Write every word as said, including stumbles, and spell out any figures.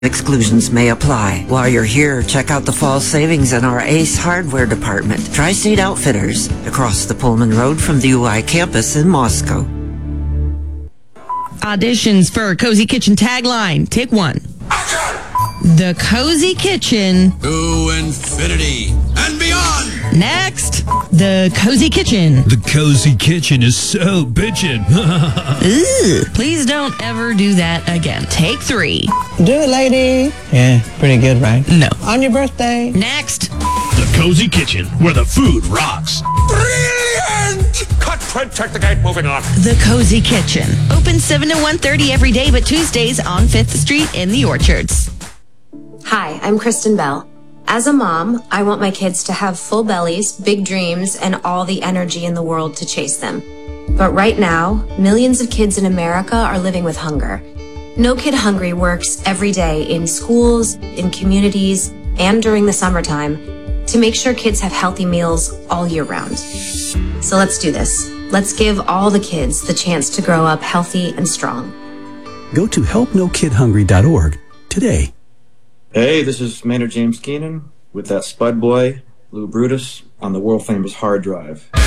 Exclusions may apply. While you're here, check out the fall savings in our Ace Hardware department. Tri-State Outfitters, across the Pullman Road from the U I campus in Moscow. Auditions for Cozy Kitchen tagline. Take one. The Cozy Kitchen. To infinity and beyond. Next, the Cozy Kitchen. The Cozy Kitchen is so bitchin'. Ugh. Please don't ever do that again. Take three. Do it, lady. Yeah, pretty good, right? No. On your birthday. Next. The Cozy Kitchen, where the food rocks. Brilliant! Cut, Fred, check the gate, moving on. The Cozy Kitchen. Open seven to one thirty every day, but Tuesdays on fifth Street in the Orchards. Hi, I'm Kristen Bell. As a mom, I want my kids to have full bellies, big dreams, and all the energy in the world to chase them. But right now, millions of kids in America are living with hunger. No Kid Hungry works every day in schools, in communities, and during the summertime to make sure kids have healthy meals all year round. So let's do this. Let's give all the kids the chance to grow up healthy and strong. Go to help no kid hungry dot org today. Hey, this is Maynard James Keenan with that Spud Boy, Lou Brutus, on the world-famous Hard Drive.